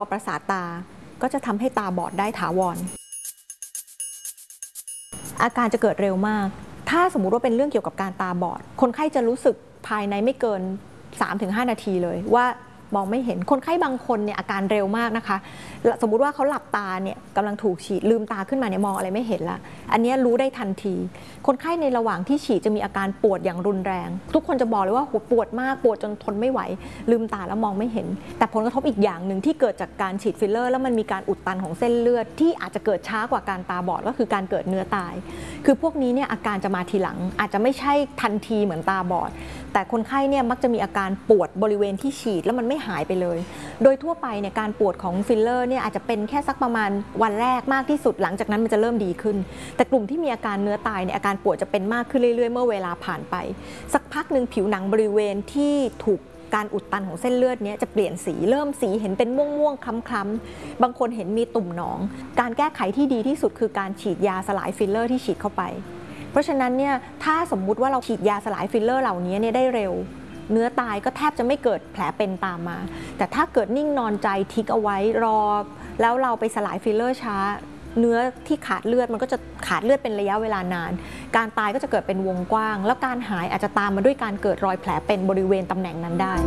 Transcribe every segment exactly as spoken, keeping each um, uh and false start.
ประสาทตาก็จะทำให้ตาบอดได้ถาวรอาการจะเกิดเร็วมากถ้าสมมุติว่าเป็นเรื่องเกี่ยวกับการตาบอดคนไข้จะรู้สึกภายในไม่เกิน สามถึงห้า นาทีเลยว่ามองไม่เห็นคนไข้บางคนเนี่ยอาการเร็วมากนะคะสมมุติว่าเขาหลับตาเนี่ยกำลังถูกฉีดลืมตาขึ้นมาเนี่ยมองอะไรไม่เห็นละอันนี้รู้ได้ทันทีคนไข้ในระหว่างที่ฉีดจะมีอาการปวดอย่างรุนแรงทุกคนจะบอกเลยว่าปวดมากปวดจนทนไม่ไหวลืมตาแล้วมองไม่เห็นแต่ผลกระทบอีกอย่างหนึ่งที่เกิดจากการฉีดฟิลเลอร์แล้วมันมีการอุดตันของเส้นเลือดที่อาจจะเกิดช้ากว่าการตาบอดก็คือการเกิดเนื้อตายคือพวกนี้เนี่ยอาการจะมาทีหลังอาจจะไม่ใช่ทันทีเหมือนตาบอดแต่คนไข้เนี่ยมักจะมีอาการปวดบริเวณที่ฉีดแล้วมันไม่หายไปเลยโดยทั่วไปเนี่ยการปวดของฟิลเลอร์เนี่ยอาจจะเป็นแค่สักประมาณวันแรกมากที่สุดหลังจากนั้นมันจะเริ่มดีขึ้นแต่กลุ่มที่มีอาการเนื้อตายเนี่ยอาการปวดจะเป็นมากขึ้นเรื่อยๆเมื่อเวลาผ่านไปสักพักหนึ่งผิวหนังบริเวณที่ถูกการอุดตันของเส้นเลือดนี้จะเปลี่ยนสีเริ่มสีเห็นเป็นม่วงๆคล้ำๆบางคนเห็นมีตุ่มหนองการแก้ไขที่ดีที่สุดคือการฉีดยาสลายฟิลเลอร์ที่ฉีดเข้าไปเพราะฉะนั้นเนี่ยถ้าสมมุติว่าเราฉีดยาสลายฟิลเลอร์เหล่านี้เนี่ยได้เร็วเนื้อตายก็แทบจะไม่เกิดแผลเป็นตามมาแต่ถ้าเกิดนิ่งนอนใจทิ้งเอาไว้รอแล้วเราไปสลายฟิลเลอร์ช้าเนื้อที่ขาดเลือดมันก็จะขาดเลือดเป็นระยะเวลานานการตายก็จะเกิดเป็นวงกว้างแล้วการหายอาจจะตามมาด้วยการเกิดรอยแผลเป็นบริเวณตำแหน่งนั้นได้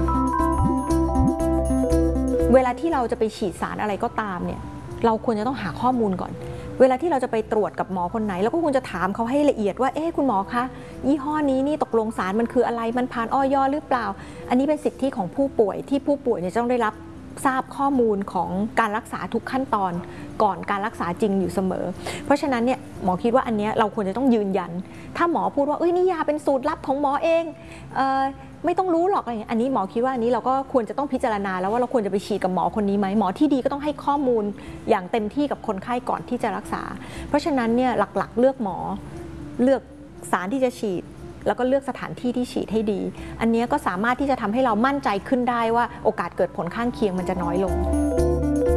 เวลาที่เราจะไปฉีดสารอะไรก็ตามเนี่ยเราควรจะต้องหาข้อมูลก่อนเวลาที่เราจะไปตรวจกับหมอคนไหนเราก็ควรจะถามเขาให้ละเอียดว่าเอ๊ะคุณหมอคะยี่ห้อนี้นี่ตกลงสารมันคืออะไรมันผ่านอย.หรือเปล่าอันนี้เป็นสิทธิของผู้ป่วยที่ผู้ป่วยเนี่ยต้องได้รับทราบข้อมูลของการรักษาทุกขั้นตอนก่อนการรักษาจริงอยู่เสมอเพราะฉะนั้นเนี่ยหมอคิดว่าอันนี้เราควรจะต้องยืนยันถ้าหมอพูดว่าเอ้ยนี่ยาเป็นสูตรลับของหมอเองเอ่อไม่ต้องรู้หรอกอะไรอย่างเงี้ยอันนี้หมอคิดว่าอันนี้เราก็ควรจะต้องพิจารณาแล้วว่าเราควรจะไปฉีดกับหมอคนนี้ไหมหมอที่ดีก็ต้องให้ข้อมูลอย่างเต็มที่กับคนไข้ก่อนที่จะรักษาเพราะฉะนั้นเนี่ยหลักๆเลือกหมอเลือกสารที่จะฉีดแล้วก็เลือกสถานที่ที่ฉีดให้ดีอันนี้ก็สามารถที่จะทำให้เรามั่นใจขึ้นได้ว่าโอกาสเกิดผลข้างเคียงมันจะน้อยลง